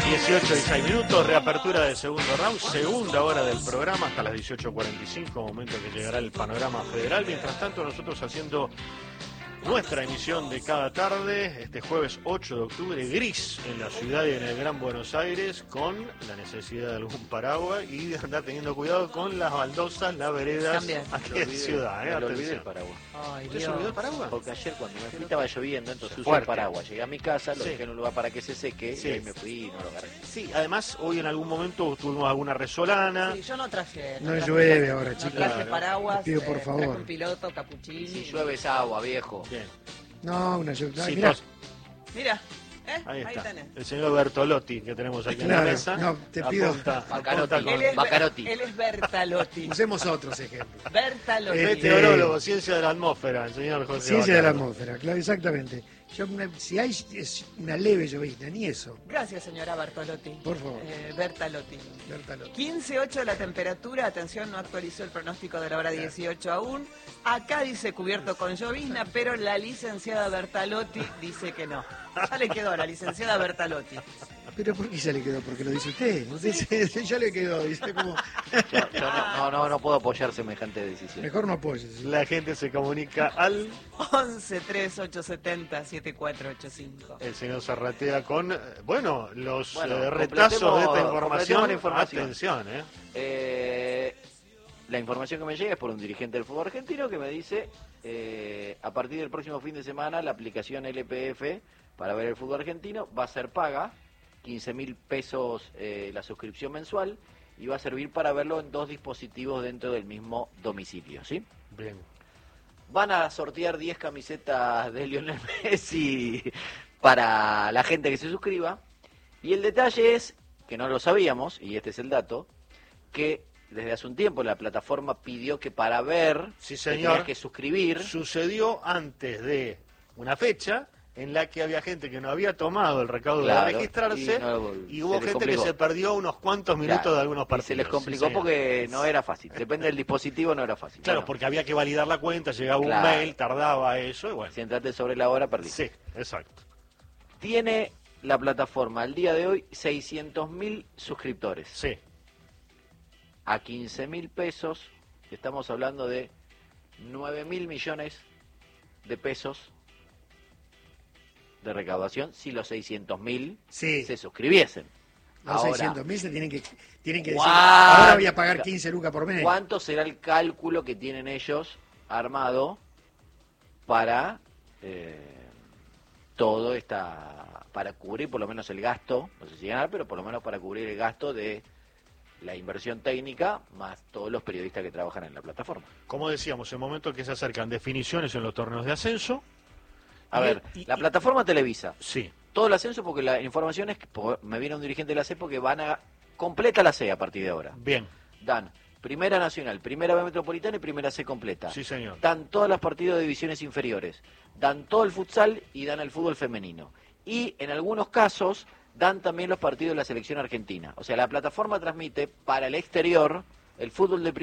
18:16, reapertura del segundo round, segunda hora del programa hasta las 18:45, momento que llegará el panorama federal. Mientras tanto, nosotros haciendo nuestra emisión de cada tarde, este jueves 8 de octubre, gris en la ciudad y en el Gran Buenos Aires, con la necesidad de algún paraguas y de andar teniendo cuidado con las baldosas, las veredas aquí en ciudad. Me lo olvidé el paraguas. ¿Usted se olvidó el paraguas? Porque ayer cuando me fui estaba lloviendo, entonces usé el paraguas. Llegué a mi casa, lo dejé en un lugar para que se seque y ahí me fui y no lo agarré. Sí, además hoy en algún momento tuvimos alguna resolana. Sí, yo no traje. No llueve ahora, chicos. No traje paraguas. Pido por favor. Traje un piloto, capuchini. Si llueve es agua, viejo. Bien. No, una lluvia. Sí, Mirá. Mira, ahí está. tenés. El señor Bertolotti que tenemos aquí en la Claro, mesa. no, te pido. Bacarotti. Él es Bertalotti. Usemos otros ejemplos. Bertalotti. Meteorólogo, ciencia de la atmósfera, el señor José Ciencia de la Bacardo. atmósfera, claro, exactamente. Si hay es una leve llovizna, ni eso. Gracias, señora Bertolotti. Por favor. Bertalotti. Bertalotti. 15:08 la temperatura, atención, no actualizó el pronóstico de la hora 18 aún. Acá dice cubierto con llovizna, pero la licenciada Bertalotti dice que no. Ya le quedó a la licenciada Bertalotti. ¿Pero por qué ya le quedó? Porque lo dice usted. Usted dice, ya le quedó. Dice como, Yo no puedo apoyar semejante decisión. mejor no apoyes. La gente se comunica al... 11 3870 7485. El señor Zarratea con, los Bueno, retazos de esta completemos la información. información. Atención, La información que me llega es por un dirigente del fútbol argentino que me dice, a partir del próximo fin de semana, la aplicación LPF para ver el fútbol argentino va a ser paga, 15.000 pesos la suscripción mensual, y va a servir para verlo en 2 dispositivos dentro del mismo domicilio, ¿sí? Bien. Van a sortear 10 camisetas de Lionel Messi para la gente que se suscriba. Y el detalle es, que no lo sabíamos, y este es el dato, que desde hace un tiempo la plataforma pidió que para ver, Sí, te señor. tenías que suscribir. Sucedió antes de una fecha en la que había gente que no había tomado el recaudo Claro, de registrarse y y hubo se les gente complicó. que se perdió unos cuantos minutos Claro, de algunos y partidos. se les complicó Sí, señor. porque no era fácil. Depende del dispositivo, no era fácil. Claro, Bueno, porque había que validar la cuenta, llegaba Claro. un mail, tardaba eso y bueno. si entraste sobre la hora, perdiste. Sí, exacto. Tiene la plataforma al día de hoy 600.000 suscriptores. Sí. A 15.000 pesos, estamos hablando de 9.000 millones de pesos de recaudación si los 600.000 Sí. se suscribiesen. Los Ahora, 600.000 se tienen que decir, ¿cuánto? ahora voy a pagar 15 lucas por mes. ¿Cuánto será el cálculo que tienen ellos armado para todo para cubrir por lo menos el gasto, no sé si ganar, pero por lo menos para cubrir el gasto de la inversión técnica, más todos los periodistas que trabajan en la plataforma? Como decíamos, en el momento que se acercan definiciones en los torneos de ascenso. A ver, la plataforma televisa Sí. todo el ascenso, porque la información es que me viene un dirigente de la CEPO que van a completa la C a partir de ahora. Bien. Dan Primera Nacional, Primera B Metropolitana y Primera C completa. Sí, señor. Dan todas las partidos de divisiones inferiores. Dan todo el futsal y dan el fútbol femenino. Y en algunos casos dan también los partidos de la selección argentina. O sea, la plataforma transmite para el exterior el fútbol de